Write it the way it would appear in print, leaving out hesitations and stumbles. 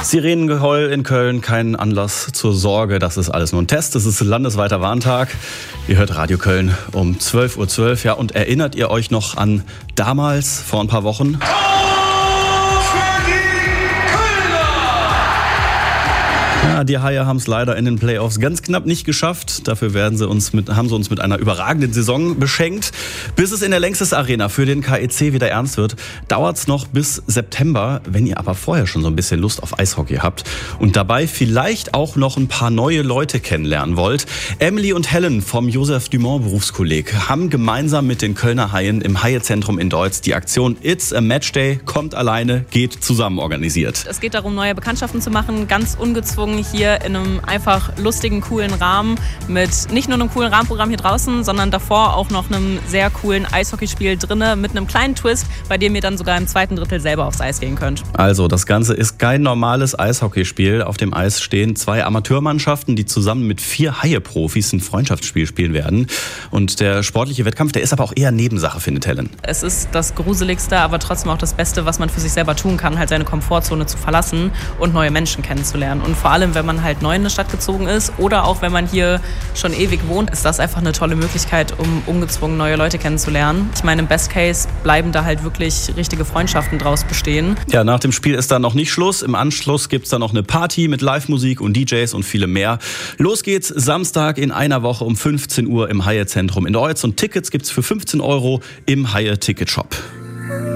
Sirenengeheul in Köln, kein Anlass zur Sorge, das ist alles nur ein Test. Es ist landesweiter Warntag. Ihr hört Radio Köln um 12:12 Uhr. Ja, und erinnert ihr euch noch an damals, vor ein paar Wochen? Ja, die Haie haben es leider in den Playoffs ganz knapp nicht geschafft. Dafür haben sie uns mit einer überragenden Saison beschenkt. Bis es in der Längstes Arena für den KEC wieder ernst wird, dauert es noch bis September. Wenn ihr aber vorher schon so ein bisschen Lust auf Eishockey habt und dabei vielleicht auch noch ein paar neue Leute kennenlernen wollt, Emily und Helen vom Joseph Dumont Berufskolleg haben gemeinsam mit den Kölner Haien im Haiezentrum in Deutz die Aktion It's a Matchday, kommt alleine, geht zusammen organisiert. Es geht darum, neue Bekanntschaften zu machen, ganz ungezwungen hier in einem einfach lustigen, coolen Rahmen mit nicht nur einem coolen Rahmenprogramm hier draußen, sondern davor auch noch einem sehr coolen Eishockeyspiel drinne mit einem kleinen Twist, bei dem ihr dann sogar im zweiten Drittel selber aufs Eis gehen könnt. Also, das Ganze ist kein normales Eishockeyspiel. Auf dem Eis stehen 2 Amateurmannschaften, die zusammen mit 4 Haie-Profis ein Freundschaftsspiel spielen werden. Und der sportliche Wettkampf, der ist aber auch eher Nebensache, findet Helen. Es ist das Gruseligste, aber trotzdem auch das Beste, was man für sich selber tun kann, halt seine Komfortzone zu verlassen und neue Menschen kennenzulernen. Und vor allem, wenn man halt neu in eine Stadt gezogen ist oder auch wenn man hier schon ewig wohnt, ist das einfach eine tolle Möglichkeit, um ungezwungen neue Leute kennenzulernen. Ich meine, im Best Case bleiben da halt wirklich richtige Freundschaften draus bestehen. Ja, nach dem Spiel ist dann noch nicht Schluss. Im Anschluss gibt's dann noch eine Party mit Live-Musik und DJs und viele mehr. Los geht's Samstag in einer Woche um 15 Uhr im Haiezentrum in Deutz und Tickets gibt's für 15 € im Haie-Ticket-Shop.